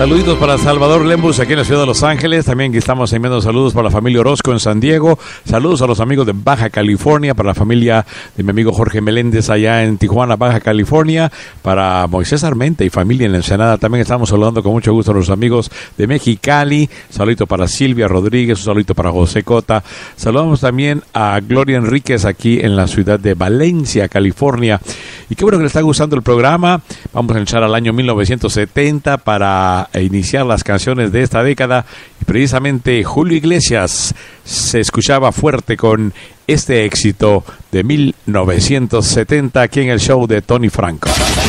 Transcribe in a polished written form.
Saluditos para Salvador Lembus aquí en la ciudad de Los Ángeles. También estamos enviando saludos para la familia Orozco en San Diego. Saludos a los amigos de Baja California, para la familia de mi amigo Jorge Meléndez allá en Tijuana, Baja California. Para Moisés Armenta y familia en Ensenada. También estamos saludando con mucho gusto a los amigos de Mexicali. Saludito para Silvia Rodríguez, un saludito para José Cota. Saludamos también a Gloria Enríquez aquí en la ciudad de Valencia, California. Y qué bueno que les está gustando el programa. Vamos a entrar al año 1970 para iniciar las canciones de esta década, y precisamente Julio Iglesias se escuchaba fuerte con este éxito de 1970 aquí en el show de Tony Franco.